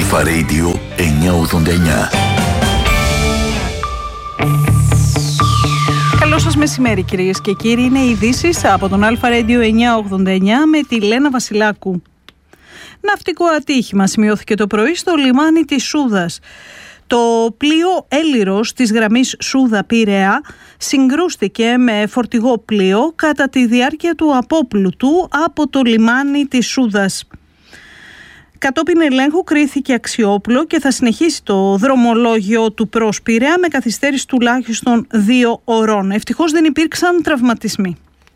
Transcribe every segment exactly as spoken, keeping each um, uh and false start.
Αλφα Radio εννιακόσια ογδόντα εννιά. Καλό σας μεσημέρι κυρίες και κύριοι. Είναι οι ειδήσεις από τον Αλφα Radio εννιακόσια ογδόντα εννιά με τη Λένα Βασιλάκου. Ναυτικό ατύχημα σημειώθηκε το πρωί στο λιμάνι της Σούδας. Το πλοίο Έλυρος της γραμμής Σούδα-Πειραιά συγκρούστηκε με φορτηγό πλοίο κατά τη διάρκεια του απόπλου του από το λιμάνι της Σούδας. Κατόπιν ελέγχου κρίθηκε αξιόπλο και θα συνεχίσει το δρομολόγιο του προς Πειραιά με καθυστέρηση τουλάχιστον δύο ωρών. Ευτυχώς δεν υπήρξαν τραυματισμοί.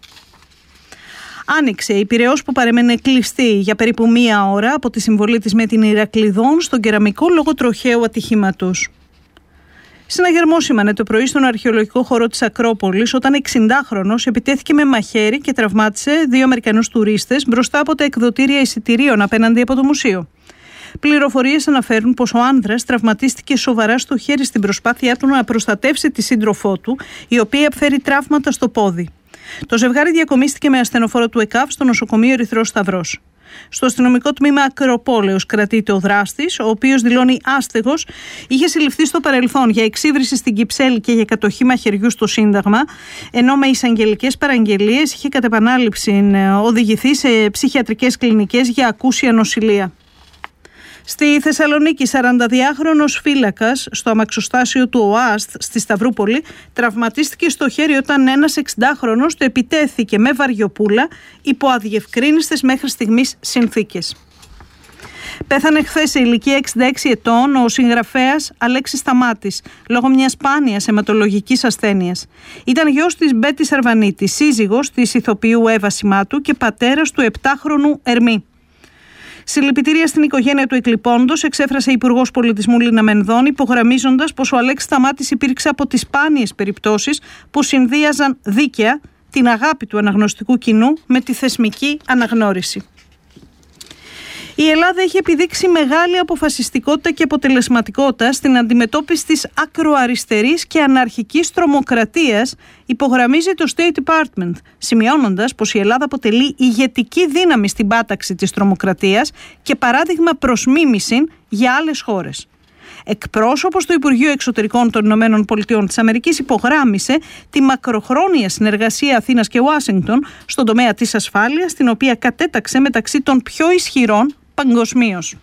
Άνοιξε η Πειραιώς που παρέμενε κλειστή για περίπου μία ώρα από τη συμβολή της με την Ηρακλειδών στον κεραμικό λόγω τροχαίου ατυχήματος. Συναγερμός σήμανε το πρωί στον αρχαιολογικό χώρο της Ακρόπολης όταν εξηντάχρονος επιτέθηκε με μαχαίρι και τραυμάτισε δύο Αμερικανούς τουρίστες μπροστά από τα εκδοτήρια εισιτηρίων απέναντι από το μουσείο. Πληροφορίες αναφέρουν πως ο άνδρας τραυματίστηκε σοβαρά στο χέρι στην προσπάθειά του να προστατεύσει τη σύντροφό του, η οποία φέρει τραύματα στο πόδι. Το ζευγάρι διακομίστηκε με ασθενοφόρο του ΕΚΑΒ στο νοσοκομείο Ερυθρός Σταυρός. Στο αστυνομικό τμήμα Ακροπόλεως κρατείται ο δράστης, ο οποίος δηλώνει άστεγος, είχε συλληφθεί στο παρελθόν για εξύβριση στην Κυψέλη και για κατοχή μαχαιριού στο Σύνταγμα, ενώ με εισαγγελικές παραγγελίες είχε κατ' επανάληψη οδηγηθεί σε ψυχιατρικές κλινικές για ακούσια νοσηλεία. Στη Θεσσαλονίκη, σαρανταδυάχρονος φύλακας στο αμαξοστάσιο του ΟΑΣΤ στη Σταυρούπολη τραυματίστηκε στο χέρι όταν ένας εξηντάχρονος του επιτέθηκε με βαριοπούλα υπό αδιευκρίνιστες μέχρι στιγμής συνθήκες. Πέθανε χθες σε ηλικία εξήντα έξι ετών ο συγγραφέας Αλέξης Σταμάτης λόγω μιας σπάνιας αιματολογικής ασθένειας. Ήταν γιος της Μπέτη Σαρβανίτη, σύζυγος της ηθοποιού Εύα Σιμάτου και πατέρας του επτάχρονου Ερμή. Συλληπιτήρια στην οικογένεια του εκλειπώντος εξέφρασε η Υπουργός Πολιτισμού Λίνα Μενδώνη, υπογραμμίζοντας πως ο Αλέξης Σταμάτης υπήρξε από τις σπάνιες περιπτώσεις που συνδύαζαν δίκαια την αγάπη του αναγνωστικού κοινού με τη θεσμική αναγνώριση. Η Ελλάδα έχει επιδείξει μεγάλη αποφασιστικότητα και αποτελεσματικότητα στην αντιμετώπιση της ακροαριστερής και αναρχικής τρομοκρατίας, υπογραμμίζει το State Department, σημειώνοντας πως η Ελλάδα αποτελεί ηγετική δύναμη στην πάταξη της τρομοκρατίας και παράδειγμα προς μίμηση για άλλες χώρες. Εκπρόσωπος του Υπουργείου Εξωτερικών των Ηνωμένων Πολιτειών της Αμερικής υπογράμμισε τη μακροχρόνια συνεργασία Αθήνας και Ουάσιγκτον στον τομέα της ασφάλειας, την οποία κατέταξε μεταξύ των πιο ισχυρών παγκοσμίως.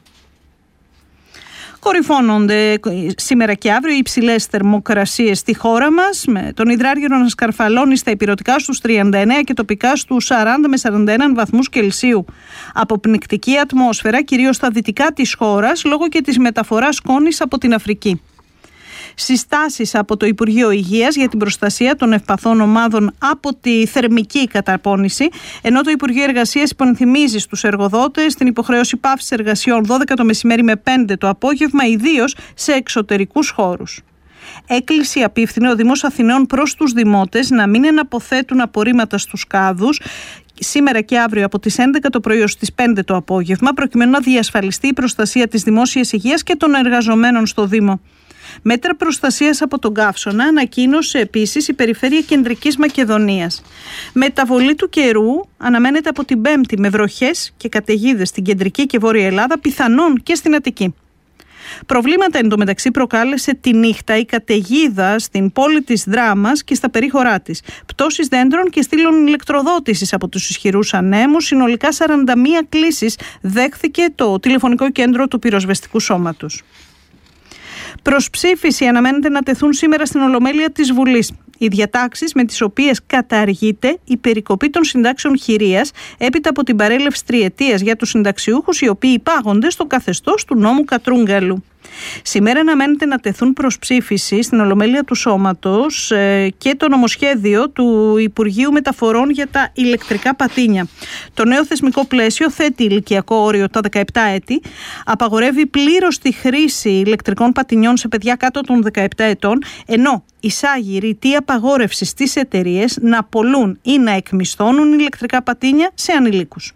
Κορυφώνονται σήμερα και αύριο οι υψηλές θερμοκρασίες στη χώρα μας, με τον υδράργυρο να σκαρφαλώνει στα ηπειρωτικά στους τριάντα εννέα και τοπικά στους σαράντα με σαράντα ένα βαθμούς Κελσίου. Αποπνικτική ατμόσφαιρα κυρίως στα δυτικά της χώρας λόγω και της μεταφοράς σκόνης από την Αφρική. Συστάσεις από το Υπουργείο Υγείας για την προστασία των ευπαθών ομάδων από τη θερμική καταπώνηση, ενώ το Υπουργείο Εργασίας υπενθυμίζει στους εργοδότες την υποχρέωση παύσης εργασιών δώδεκα το μεσημέρι με πέντε το απόγευμα, ιδίως σε εξωτερικούς χώρους. Έκκληση απίφθινε ο Δήμος Αθηναίων προς τους δημότες να μην εναποθέτουν απορρίμματα στους κάδους σήμερα και αύριο από τις έντεκα το πρωί ως τις πέντε το απόγευμα, προκειμένου να διασφαλιστεί η προστασία της δημόσιας υγείας και των εργαζομένων στο Δήμο. Μέτρα προστασίας από τον καύσωνα ανακοίνωσε επίσης η Περιφέρεια Κεντρικής Μακεδονίας. Μεταβολή του καιρού αναμένεται από την Πέμπτη με βροχές και καταιγίδες στην κεντρική και βόρεια Ελλάδα, πιθανόν και στην Αττική. Προβλήματα εντωμεταξύ προκάλεσε τη νύχτα η καταιγίδα στην πόλη της Δράμας και στα περίχωρά της. Πτώσεις δέντρων και στήλων ηλεκτροδότησης από τους ισχυρούς ανέμους. Συνολικά σαράντα μία κλήσεις δέχθηκε το τηλεφωνικό κέντρο του πυροσβεστικού σώματος. Προς ψήφιση αναμένεται να τεθούν σήμερα στην Ολομέλεια της Βουλής οι διατάξεις με τις οποίες καταργείται η περικοπή των συντάξεων χειρίας έπειτα από την παρέλευση τριετίας για τους συνταξιούχους οι οποίοι υπάγονται στο καθεστώς του νόμου Κατρούγκαλου. Σήμερα αναμένεται να τεθούν προς ψήφιση στην Ολομέλεια του Σώματος και το νομοσχέδιο του Υπουργείου Μεταφορών για τα ηλεκτρικά πατίνια. Το νέο θεσμικό πλαίσιο θέτει ηλικιακό όριο τα δεκαεπτά έτη, απαγορεύει πλήρως τη χρήση ηλεκτρικών πατινιών σε παιδιά κάτω των δεκαεπτά ετών, ενώ εισάγει ρητή απαγόρευση στις εταιρείες να πωλούν ή να εκμισθώνουν ηλεκτρικά πατίνια σε ανηλίκους.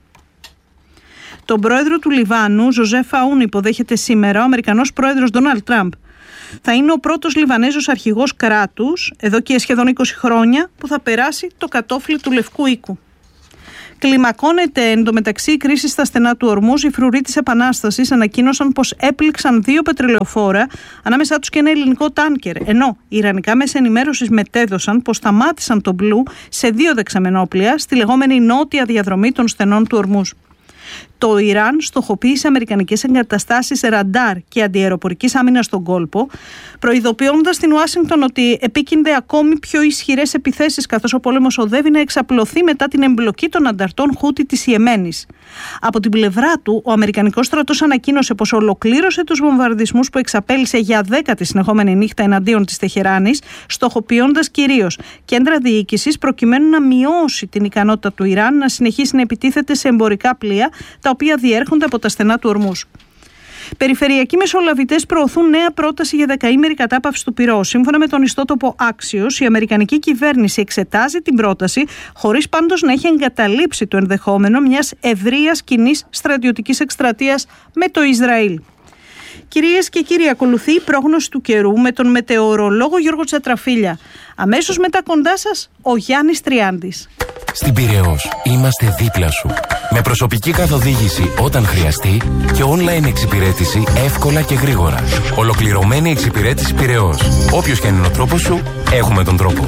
Τον πρόεδρο του Λιβάνου, Ζωζέφ Αούν, υποδέχεται σήμερα ο Αμερικανός πρόεδρος Ντόναλντ Τραμπ. Θα είναι ο πρώτος Λιβανέζος αρχηγός κράτους, εδώ και σχεδόν είκοσι χρόνια, που θα περάσει το κατόφλι του Λευκού Οίκου. Κλιμακώνεται εντωμεταξύ η κρίση στα στενά του Ορμούζ. Οι φρουροί της Επανάστασης ανακοίνωσαν πως έπληξαν δύο πετρελαιοφόρα, ανάμεσά τους και ένα ελληνικό τάνκερ. Ενώ οι ιρανικά μέσα ενημέρωσης μετέδωσαν πως σταμάτησαν το Μπλου σε δύο δεξαμενόπλια στη λεγόμενη νότια διαδρομή των στενών του Ορμούζ. Το Ιράν στοχοποίησε αμερικανικές εγκαταστάσεις ραντάρ και αντιαεροπορικής άμυνας στον κόλπο, προειδοποιώντας την Ουάσιγκτον ότι επίκυνται ακόμη πιο ισχυρές επιθέσεις, καθώς ο πόλεμος οδεύει να εξαπλωθεί μετά την εμπλοκή των ανταρτών Χούτι της Ιεμένης. Από την πλευρά του, ο Αμερικανικός στρατός ανακοίνωσε πως ολοκλήρωσε τους βομβαρδισμούς που εξαπέλυσε για δέκατη συνεχόμενη νύχτα εναντίον της Τεχεράνης, στοχοποιώντας κυρίως κέντρα διοίκησης προκειμένου να μειώσει την ικανότητα του Ιράν να συνεχίσει να επιτίθεται σε εμπορικά πλοία τα οποία διέρχονται από τα στενά του Ορμούζ. Περιφερειακοί μεσολαβητές προωθούν νέα πρόταση για δεκαήμερη κατάπαυση του πυρός. Σύμφωνα με τον ιστότοπο Axios, η αμερικανική κυβέρνηση εξετάζει την πρόταση, χωρίς πάντως να έχει εγκαταλείψει το ενδεχόμενο μιας ευρείας κοινής στρατιωτικής εκστρατείας με το Ισραήλ. Κυρίες και κύριοι, ακολουθεί η πρόγνωση του καιρού με τον μετεωρολόγο Γιώργο Τσατραφίλια. Αμέσως μετά κοντά σας, ο Γιάννης Τριάντης. Στην Πειραιώς είμαστε δίπλα σου. Με προσωπική καθοδήγηση όταν χρειαστεί και online εξυπηρέτηση εύκολα και γρήγορα. Ολοκληρωμένη εξυπηρέτηση Πειραιώς. Όποιος και αν είναι ο τρόπος σου, έχουμε τον τρόπο.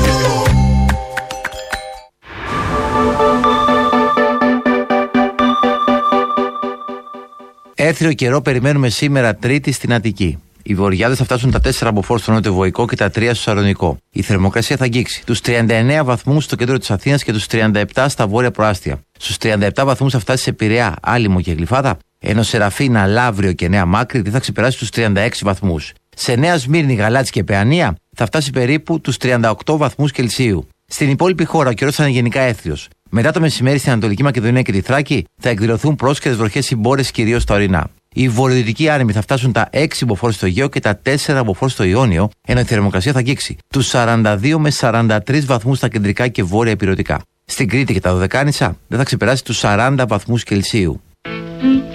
Έθριο καιρό περιμένουμε σήμερα Τρίτη στην Αττική. Οι βορειάδες θα φτάσουν τα τέσσερα μποφόρ στο νότιο-βοϊκό και τα τρία στο Σαλονικό. Η θερμοκρασία θα αγγίξει τους τριάντα εννέα βαθμούς στο κέντρο της Αθήνας και τους τριάντα επτά στα βόρεια προάστια. Στους τριάντα επτά βαθμούς θα φτάσει σε Πειραιά, Άλυμο και Γλυφάδα, ενώ σε Ραφίνα, Λαύριο και Νέα Μάκρη δεν θα ξεπεράσει τους τριάντα έξι βαθμούς. Σε Νέα Σμύρνη, Γαλάτσι και Παιανία θα φτάσει περίπου τους τριάντα οκτώ βαθμούς Κελσίου. Στην υπόλοιπη χώρα ο καιρός θα είναι γενικά έθριος. Μετά το μεσημέρι στην Ανατολική Μακεδονία και τη Θράκη θα εκδηλωθούν πρόσκαιρες βροχές συμπόρες κυρίως στα ορεινά. Οι βορειοδυτικοί άνεμοι θα φτάσουν τα έξι μποφόρ στο Αιγαίο και τα τέσσερα μποφόρ στο Ιόνιο, ενώ η θερμοκρασία θα αγγίξει τους σαράντα δύο με σαράντα τρεις βαθμούς στα κεντρικά και βόρεια ηπειρωτικά. Στην Κρήτη και τα Δωδεκάνησα δεν θα ξεπεράσει τους σαράντα βαθμούς Κελσίου.